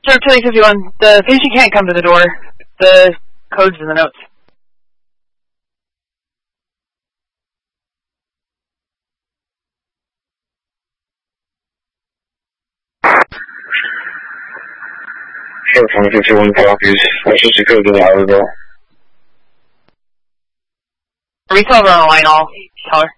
Sir, 2051, the patient can't come to the door. The code's in the notes. Sure, 2051 copies. That's just a code to the hour ago. Are we still on the line, all? Teller?